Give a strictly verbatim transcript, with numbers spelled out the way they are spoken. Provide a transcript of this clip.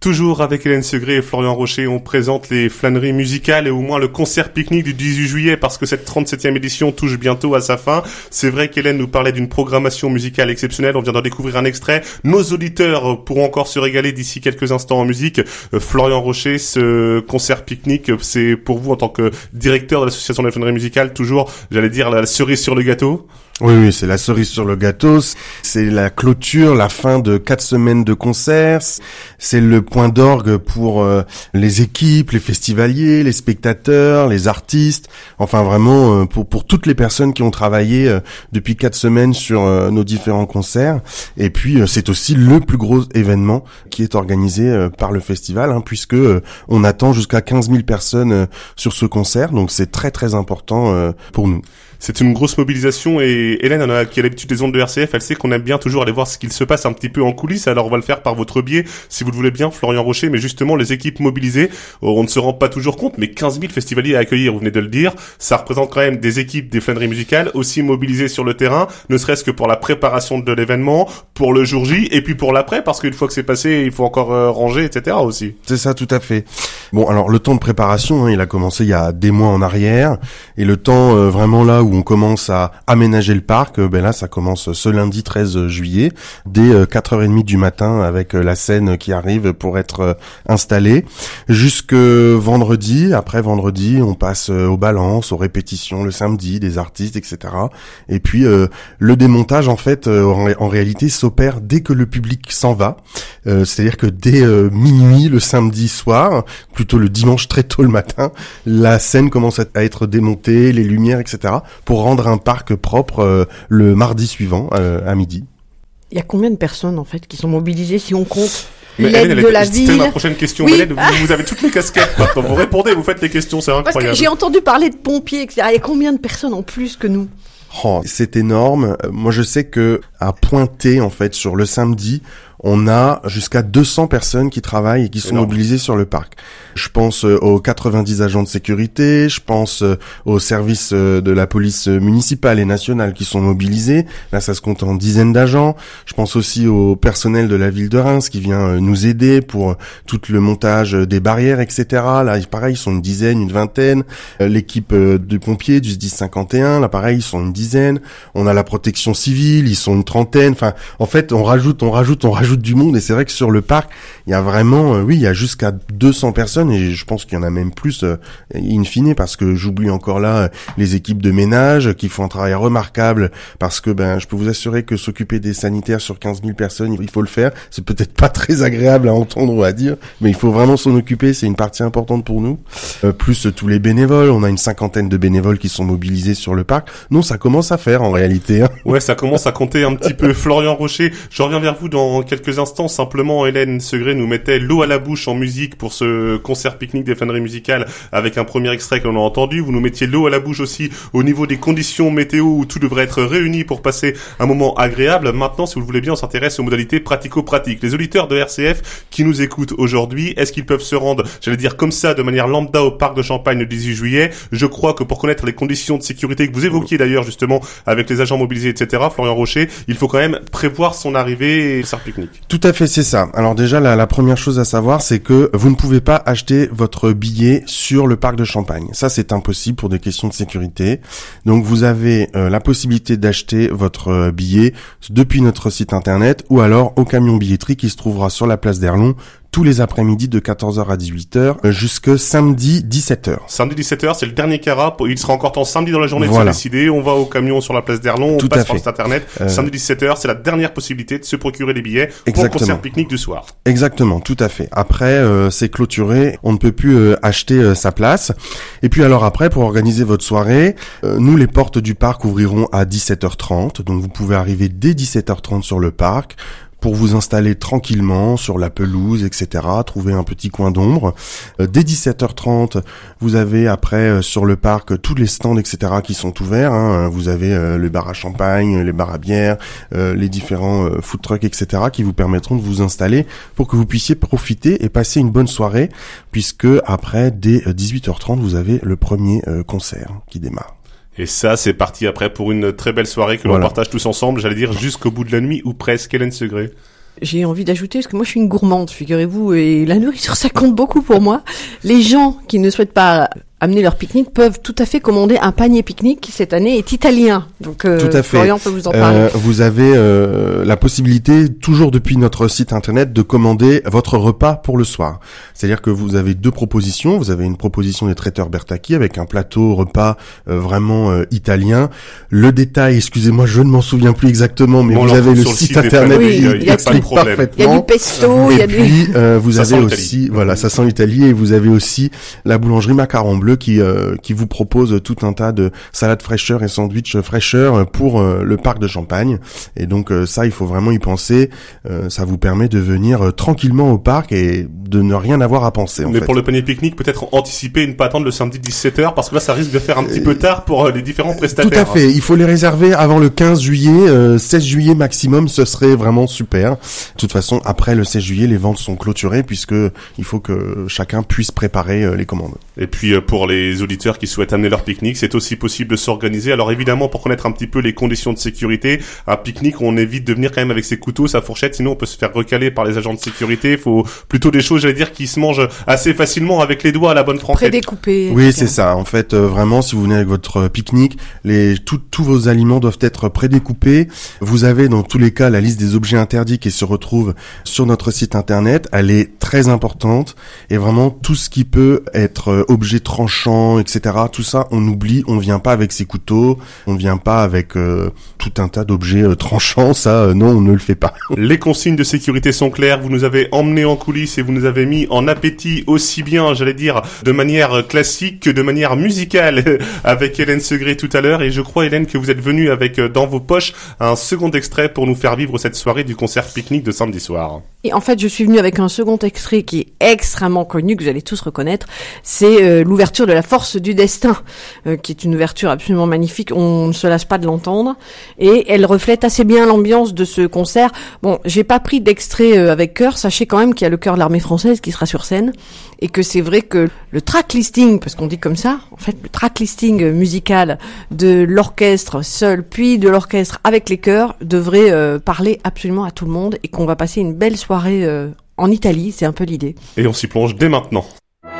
Toujours avec Hélène Segré et Florian Rocher, on présente les flâneries musicales et au moins le concert pique-nique du dix-huit juillet parce que cette trente-septième édition touche bientôt à sa fin. C'est vrai qu'Hélène nous parlait d'une programmation musicale exceptionnelle, on vient d'en découvrir un extrait. Nos auditeurs pourront encore se régaler d'ici quelques instants en musique. Euh, Florian Rocher, ce concert pique-nique, c'est pour vous en tant que directeur de l'association des flâneries musicales, toujours, j'allais dire, la cerise sur le gâteau? Oui, oui, c'est la cerise sur le gâteau. C'est la clôture, la fin de quatre semaines de concerts. C'est le point d'orgue pour euh, les équipes, les festivaliers, les spectateurs, les artistes. Enfin, vraiment, euh, pour pour toutes les personnes qui ont travaillé euh, depuis quatre semaines sur euh, nos différents concerts. Et puis, euh, c'est aussi le plus gros événement qui est organisé euh, par le festival, hein, puisque euh, on attend jusqu'à quinze mille personnes euh, sur ce concert. Donc, c'est très, très important euh, pour nous. C'est une grosse mobilisation et Hélène, qui a l'habitude des ondes de R C F, elle sait qu'on aime bien toujours aller voir ce qu'il se passe un petit peu en coulisses. Alors on va le faire par votre biais, si vous le voulez bien, Florian Rocher. Mais justement, les équipes mobilisées, on ne se rend pas toujours compte, mais quinze mille festivaliers à accueillir, vous venez de le dire, ça représente quand même des équipes des flâneries musicales aussi mobilisées sur le terrain, ne serait-ce que pour la préparation de l'événement, pour le jour J et puis pour l'après, parce qu'une fois que c'est passé, il faut encore euh, ranger, et cetera aussi. C'est ça, tout à fait. Bon, alors le temps de préparation, hein, il a commencé il y a des mois en arrière, et le temps euh, vraiment là où on commence à aménager le parc, euh, ben là ça commence ce lundi treize juillet, dès euh, quatre heures trente du matin avec euh, la scène qui arrive pour être euh, installée, jusque vendredi. Après vendredi, on passe euh, aux balances, aux répétitions le samedi, des artistes, et cetera. Et puis euh, le démontage en fait, euh, en, en réalité, s'opère dès que le public s'en va. Euh, c'est-à-dire que dès euh, minuit le samedi soir, plutôt le dimanche très tôt le matin, la scène commence à, à être démontée, les lumières, et cetera, pour rendre un parc propre euh, le mardi suivant euh, à midi. Il y a combien de personnes en fait qui sont mobilisées si on compte Mais l'aide Hélène, de la c'était ville? ma prochaine question. Oui. Hélène, vous, vous avez toutes les casquettes maintenant. Vous répondez, vous faites les questions, c'est incroyable. Parce que j'ai entendu parler de pompiers, et cetera. Il y a combien de personnes en plus que nous? Oh, c'est énorme. Moi, je sais que à Pointé, en fait, sur le samedi, on a jusqu'à deux cents personnes qui travaillent et qui sont énorme. mobilisées sur le parc. Je pense euh, aux quatre-vingt-dix agents de sécurité, je pense euh, aux services euh, de la police municipale et nationale qui sont mobilisés. Là, ça se compte en dizaines d'agents. Je pense aussi au personnel de la ville de Reims qui vient euh, nous aider pour euh, tout le montage euh, des barrières, et cetera. Là, pareil, ils sont une dizaine, une vingtaine. Euh, l'équipe euh, du pompier, du S D I S cinquante et un, là, pareil, ils sont une dizaine. On a la protection civile, ils sont une trentaine. Enfin, en fait, on rajoute, on rajoute, on rajoute du monde. Et c'est vrai que sur le parc, il y a vraiment, euh, oui, il y a jusqu'à deux cents personnes. Et je pense qu'il y en a même plus euh, in fine, parce que j'oublie encore là euh, les équipes de ménage qui font un travail remarquable, parce que ben je peux vous assurer que s'occuper des sanitaires sur quinze mille personnes, il faut le faire. C'est peut-être pas très agréable à entendre ou à dire, mais il faut vraiment s'en occuper, c'est une partie importante pour nous. Euh, plus euh, tous les bénévoles, on a une cinquantaine de bénévoles qui sont mobilisés sur le parc. Non, ça commence à faire en réalité. Hein. Ouais, ça commence à compter un petit peu. Florian Rocher, je reviens vers vous dans quelques instants. Simplement, Hélène Segré nous mettait l'eau à la bouche en musique pour ce concert pique-nique des flâneries musicales avec un premier extrait que l'on a entendu. Vous nous mettiez l'eau à la bouche aussi au niveau des conditions météo où tout devrait être réuni pour passer un moment agréable. Maintenant, si vous le voulez bien, on s'intéresse aux modalités pratico-pratiques. Les auditeurs de R C F qui nous écoutent aujourd'hui, est-ce qu'ils peuvent se rendre, j'allais dire comme ça, de manière lambda au parc de Champagne le dix-huit juillet? Je crois que pour connaître les conditions de sécurité que vous évoquiez d'ailleurs justement avec les agents mobilisés, et cetera, Florian Rocher, il faut quand même prévoir son arrivée et concert pique-nique. Tout à fait, c'est ça. Alors déjà, la, la première chose à savoir, c'est que vous ne pouvez pas acheter votre billet sur le parc de Champagne. Ça, c'est impossible pour des questions de sécurité. Donc, vous avez euh, la possibilité d'acheter votre euh, billet depuis notre site internet ou alors au camion billetterie qui se trouvera sur la place d'Erlon tous les après-midi de quatorze heures à dix-huit heures jusque samedi dix-sept heures. Samedi dix-sept heures, c'est le dernier carat. Il sera encore temps samedi dans la journée voilà. de se décider. On va au camion sur la place d'Erlon, on Tout passe à par le fait. site internet. Euh... Samedi dix-sept heures, c'est la dernière possibilité de se procurer des billets Exactement. pour le concert pique-nique du soir. Exactement, tout à fait. Après, euh, c'est clôturé, on ne peut plus euh, acheter euh, sa place. Et puis alors après, pour organiser votre soirée, euh, nous, les portes du parc ouvriront à dix-sept heures trente. Donc vous pouvez arriver dès dix-sept heures trente sur le parc pour vous installer tranquillement sur la pelouse, et cetera, trouver un petit coin d'ombre. Euh, dès dix-sept heures trente, vous avez après euh, sur le parc tous les stands, et cetera, qui sont ouverts. Hein. Vous avez euh, les bars à champagne, les bars à bière, euh, les différents euh, food trucks, et cetera, qui vous permettront de vous installer pour que vous puissiez profiter et passer une bonne soirée, puisque après, dès dix-huit heures trente, vous avez le premier euh, concert qui démarre. Et ça, c'est parti après pour une très belle soirée que l'on voilà. partage tous ensemble, j'allais dire jusqu'au bout de la nuit ou presque. Hélène Segré. J'ai envie d'ajouter, parce que moi je suis une gourmande, figurez-vous, et la nourriture ça compte beaucoup pour moi. Les gens qui ne souhaitent pas amener leur pique-nique peuvent tout à fait commander un panier pique-nique qui cette année est italien. Donc euh, tout à fait. Florian peut vous en parler. Euh, vous avez euh, la possibilité, toujours depuis notre site internet, de commander votre repas pour le soir. C'est-à-dire que vous avez deux propositions. Vous avez une proposition des traiteurs Bertacchi avec un plateau repas euh, vraiment euh, italien. Le détail, excusez-moi, je ne m'en souviens plus exactement, mais bon, vous avez le site, site internet oui, qui il y a explique tout. parfaitement. Il y a du pesto, et il y a du... puis euh, vous ça avez aussi, voilà, ça sent l'Italie, et vous avez aussi la boulangerie Macaron Bleu qui euh, qui vous propose tout un tas de salades fraîcheur et sandwichs fraîcheur pour euh, le parc de Champagne. Et donc euh, ça, il faut vraiment y penser. Euh, ça vous permet de venir euh, tranquillement au parc et de ne rien avoir à penser. En Mais fait. pour le panier pique-nique, peut-être anticiper et ne pas attendre le samedi dix-sept heures, parce que là, ça risque de faire un petit peu tard pour euh, les différents prestataires. Tout à fait. Il faut les réserver avant le quinze juillet, euh, seize juillet maximum. Ce serait vraiment super. De toute façon, après le seize juillet, les ventes sont clôturées puisque il faut que chacun puisse préparer euh, les commandes. Et puis euh, pour les auditeurs qui souhaitent amener leur pique-nique, c'est aussi possible de s'organiser. Alors évidemment, pour connaître un petit peu les conditions de sécurité, un pique-nique, on évite de venir quand même avec ses couteaux, sa fourchette, sinon on peut se faire recaler par les agents de sécurité. Il faut plutôt des choses, j'allais dire, qui se mangent assez facilement avec les doigts à la bonne française. Prédécoupé. Oui, c'est ça. En fait, euh, vraiment, si vous venez avec votre pique-nique, les tout, tous vos aliments doivent être prédécoupés. Vous avez dans tous les cas la liste des objets interdits qui se retrouve sur notre site internet. Elle est très importante et vraiment tout ce qui peut être euh, objet tranchant, et cetera. Tout ça, on oublie. On vient pas avec ses couteaux. On vient pas avec euh, tout un tas d'objets euh, tranchants. Ça, euh, non, on ne le fait pas. Les consignes de sécurité sont claires. Vous nous avez emmenés en coulisses et vous nous avez mis en appétit aussi bien, j'allais dire, de manière classique que de manière musicale avec Hélène Segré tout à l'heure. Et je crois, Hélène, que vous êtes venue avec dans vos poches un second extrait pour nous faire vivre cette soirée du concert pique-nique de samedi soir. Et en fait, je suis venue avec un second extrait qui est extrêmement connu, que vous allez tous reconnaître. C'est euh, l'ouverture de La Force du Destin, euh, qui est une ouverture absolument magnifique. On ne se lasse pas de l'entendre. Et elle reflète assez bien l'ambiance de ce concert. Bon, j'ai pas pris d'extrait euh, avec chœur. Sachez quand même qu'il y a le chœur de l'armée française qui sera sur scène. Et que c'est vrai que le track listing, parce qu'on dit comme ça, en fait, le track listing musical de l'orchestre seul, puis de l'orchestre avec les chœurs, devrait euh, parler absolument à tout le monde et qu'on va passer une belle soirée euh, en Italie, c'est un peu l'idée. Et on s'y plonge dès maintenant.